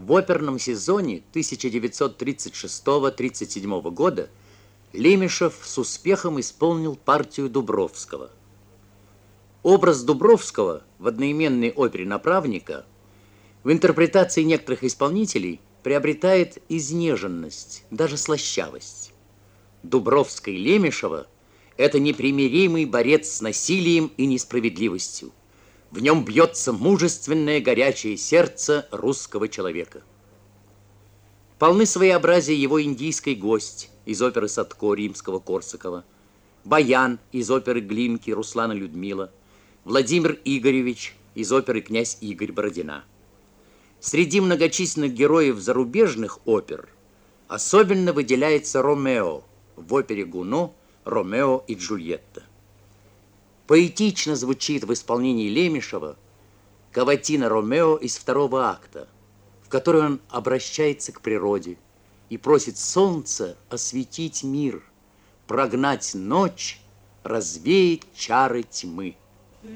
В оперном сезоне 1936-37 года Лемешев с успехом исполнил партию Дубровского. Образ Дубровского в одноименной опере «Направника» в интерпретации некоторых исполнителей приобретает изнеженность, даже слащавость. Дубровский Лемешева – это непримиримый борец с насилием и несправедливостью. В нем бьется мужественное горячее сердце русского человека. Полны своеобразия его «Индийский гость» из оперы Садко Римского-Корсакова, Баян из оперы Глинки Руслана Людмила, Владимир Игоревич из оперы «Князь Игорь» Бородина. Среди многочисленных героев зарубежных опер особенно выделяется Ромео в опере Гуно «Ромео и Джульетта». Поэтично звучит в исполнении Лемешева каватина Ромео из второго акта, в которой он обращается к природе и просит солнце осветить мир, прогнать ночь, развеять чары тьмы.